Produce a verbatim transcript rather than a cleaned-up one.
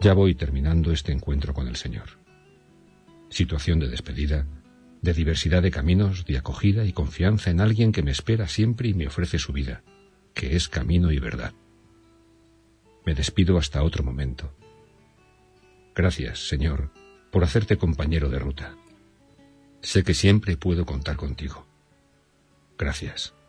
Ya voy terminando este encuentro con el Señor. Situación de despedida, de diversidad de caminos, de acogida y confianza en alguien que me espera siempre y me ofrece su vida, que es camino y verdad. Me despido hasta otro momento. Gracias, Señor, por hacerte compañero de ruta. Sé que siempre puedo contar contigo. Gracias.